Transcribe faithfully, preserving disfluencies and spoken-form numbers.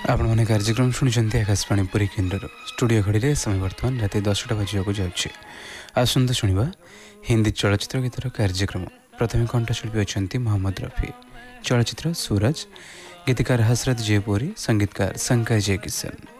आपण मैंने कार्यक्रम शुणी आकाशवाणी पुरी केन्द्र स्टूडियो घड़ी में समय बर्तमान रात दसटा बजाक जाऊँगी। आसंता शुणा हिंदी चलचित्र गीतर कार्यक्रम। प्रथम कंठशिल्पी अच्छा मोहम्मद रफी, चलचित्र सूरज, गीतकार हसरत जयपुरी, संगीतकार शंकर जय किशन।